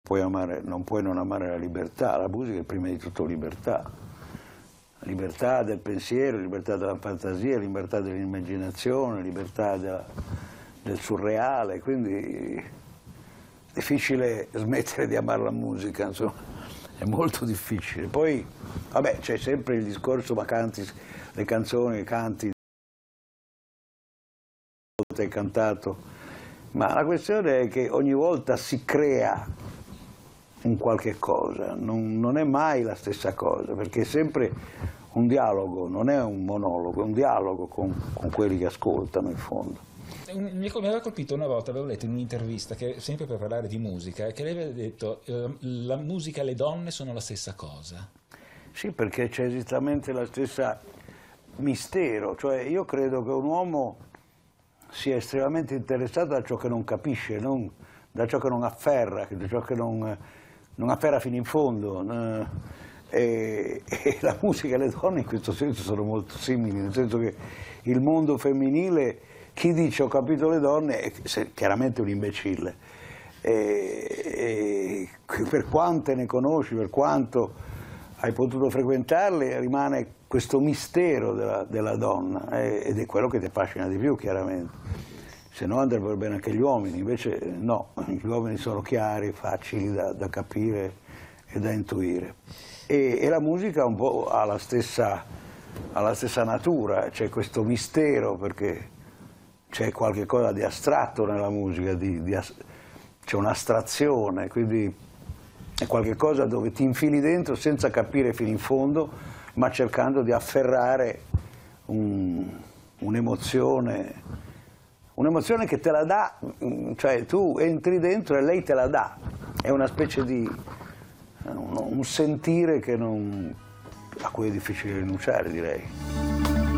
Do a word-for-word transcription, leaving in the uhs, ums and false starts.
puoi amare, non puoi non amare la libertà. La musica è prima di tutto libertà. Libertà del pensiero, libertà della fantasia, libertà dell'immaginazione, libertà della, del surreale, quindi è difficile smettere di amare la musica, insomma, è molto difficile. Poi, vabbè, c'è sempre il discorso, ma canti le canzoni, le canti, hai cantato, ma la questione è che ogni volta si crea un qualche cosa, non, non è mai la stessa cosa, perché è sempre un dialogo, non è un monologo, è un dialogo con, con quelli che ascoltano in fondo. Mi aveva colpito una volta, avevo letto in un'intervista, che sempre per parlare di musica, che lei aveva detto eh, la musica e le donne sono la stessa cosa. Sì, perché c'è esattamente la stessa mistero, cioè io credo che un uomo sia estremamente interessato da ciò che non capisce, non, da ciò che non afferra, da ciò che non, non afferra fino in fondo. E, e la musica e le donne in questo senso sono molto simili, nel senso che il mondo femminile, chi dice ho capito le donne è chiaramente un imbecille. E, e per quante ne conosci, per quanto hai potuto frequentarle, rimane questo mistero della, della donna, eh, ed è quello che ti affascina di più, chiaramente. Se no andrebbero bene anche gli uomini, invece no, gli uomini sono chiari, facili da, da capire e da intuire. E, e la musica un po' ha la stessa, ha la stessa natura, c'è questo mistero, perché c'è qualche cosa di astratto nella musica, di, di, c'è un'astrazione, quindi è qualche cosa dove ti infili dentro senza capire fino in fondo, ma cercando di afferrare un'emozione, un'emozione che te la dà, cioè tu entri dentro e lei te la dà, è una specie di un, un sentire che non, a cui è difficile rinunciare, direi.